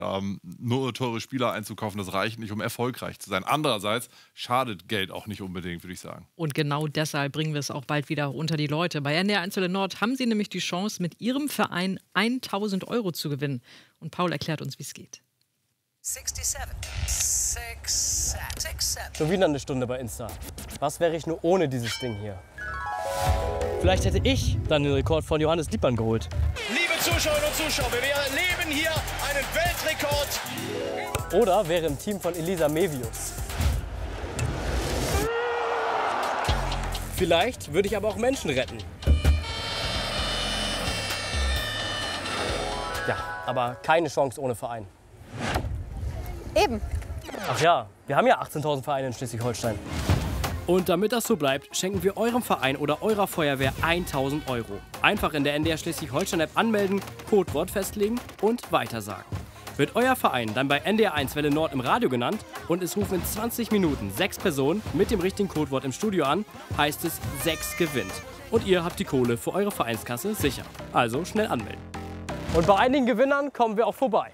Nur teure Spieler einzukaufen, das reicht nicht, um erfolgreich zu sein. Andererseits schadet Geld auch nicht unbedingt, würde ich sagen. Und genau deshalb bringen wir es auch bald wieder unter die Leute. Bei NDR 1 Welle Nord haben Sie nämlich die Chance, mit Ihrem Verein 1.000 € zu gewinnen. Und Paul erklärt uns, wie es geht. 67, 67. Schon wieder eine Stunde bei Insta. Was wäre ich nur ohne dieses Ding hier? Vielleicht hätte ich dann den Rekord von Johannes Liebmann geholt. Liebe Zuschauerinnen und Zuschauer, wir erleben hier einen Weltrekord. Oder wäre im Team von Elisa Mevius. Vielleicht würde ich aber auch Menschen retten. Ja, aber keine Chance ohne Verein. Eben. Ach ja, wir haben ja 18.000 Vereine in Schleswig-Holstein. Und damit das so bleibt, schenken wir eurem Verein oder eurer Feuerwehr 1.000 €. Einfach in der NDR Schleswig-Holstein-App anmelden, Codewort festlegen und weitersagen. Wird euer Verein dann bei NDR 1 Welle Nord im Radio genannt und es rufen in 20 Minuten 6 Personen mit dem richtigen Codewort im Studio an, heißt es 6 gewinnt. Und ihr habt die Kohle für eure Vereinskasse sicher. Also schnell anmelden. Und bei einigen Gewinnern kommen wir auch vorbei.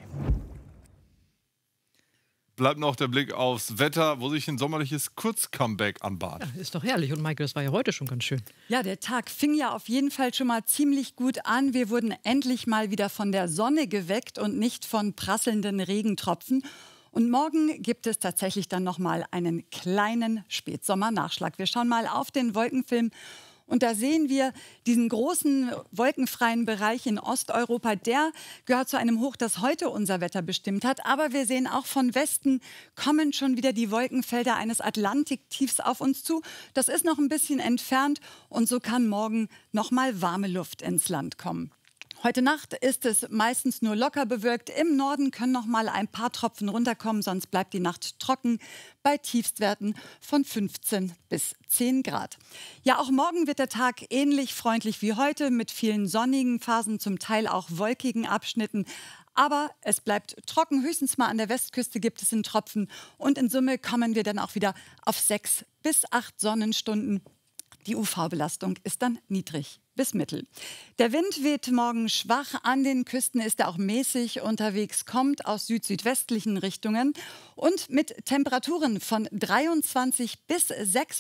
Bleibt noch der Blick aufs Wetter, wo sich ein sommerliches Kurz-Comeback anbahnt. Ja, ist doch herrlich. Und Maike, das war ja heute schon ganz schön. Ja, der Tag fing ja auf jeden Fall schon mal ziemlich gut an. Wir wurden endlich mal wieder von der Sonne geweckt und nicht von prasselnden Regentropfen. Und morgen gibt es tatsächlich dann noch mal einen kleinen Spätsommernachschlag. Wir schauen mal auf den Wolkenfilm. Und da sehen wir diesen großen wolkenfreien Bereich in Osteuropa. Der gehört zu einem Hoch, das heute unser Wetter bestimmt hat. Aber wir sehen auch von Westen kommen schon wieder die Wolkenfelder eines Atlantiktiefs auf uns zu. Das ist noch ein bisschen entfernt und so kann morgen noch mal warme Luft ins Land kommen. Heute Nacht ist es meistens nur locker bewölkt. Im Norden können noch mal ein paar Tropfen runterkommen, sonst bleibt die Nacht trocken bei Tiefstwerten von 15 bis 10 Grad. Ja, auch morgen wird der Tag ähnlich freundlich wie heute mit vielen sonnigen Phasen, zum Teil auch wolkigen Abschnitten. Aber es bleibt trocken, höchstens mal an der Westküste gibt es einen Tropfen. Und in Summe kommen wir dann auch wieder auf 6 bis 8 Sonnenstunden. Die UV-Belastung ist dann niedrig bis mittel. Der Wind weht morgen schwach, an den Küsten ist er auch mäßig unterwegs, kommt aus süd-südwestlichen Richtungen und mit Temperaturen von 23 bis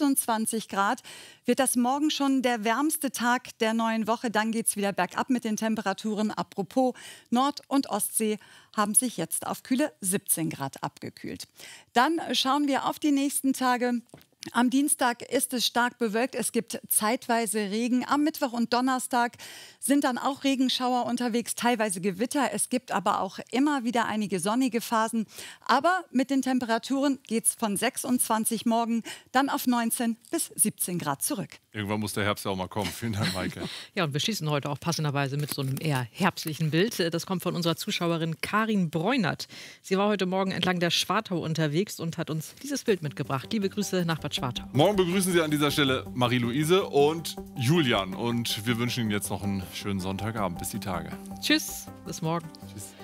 26 Grad wird das morgen schon der wärmste Tag der neuen Woche. Dann geht es wieder bergab mit den Temperaturen. Apropos, Nord- und Ostsee haben sich jetzt auf kühle 17 Grad abgekühlt. Dann schauen wir auf die nächsten Tage. Am Dienstag ist es stark bewölkt, es gibt zeitweise Regen. Am Mittwoch und Donnerstag sind dann auch Regenschauer unterwegs, teilweise Gewitter. Es gibt aber auch immer wieder einige sonnige Phasen. Aber mit den Temperaturen geht es von 26 morgen dann auf 19 bis 17 Grad zurück. Irgendwann muss der Herbst ja auch mal kommen. Vielen Dank, Maike. Ja, und wir schießen heute auch passenderweise mit so einem eher herbstlichen Bild. Das kommt von unserer Zuschauerin Karin Bräunert. Sie war heute Morgen entlang der Schwartau unterwegs und hat uns dieses Bild mitgebracht. Liebe Grüße nach Bad Schwartau. Morgen begrüßen Sie an dieser Stelle Marie-Louise und Julian. Und wir wünschen Ihnen jetzt noch einen schönen Sonntagabend. Bis die Tage. Tschüss, bis morgen. Tschüss.